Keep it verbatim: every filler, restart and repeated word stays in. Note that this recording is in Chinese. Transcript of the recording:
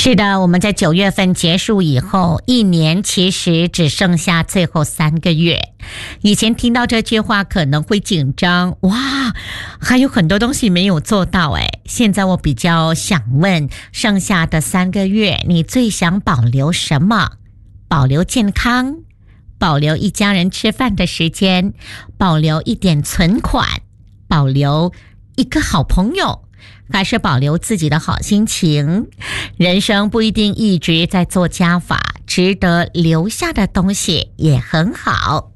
是的，我们在九月份结束以后，一年其实只剩下最后三个月。以前听到这句话可能会紧张，哇，还有很多东西没有做到诶。现在我比较想问，剩下的三个月，你最想保留什么？保留健康，保留一家人吃饭的时间，保留一点存款，保留一个好朋友，还是保留自己的好心情？人生不一定一直在做加法，值得留下的东西也很好。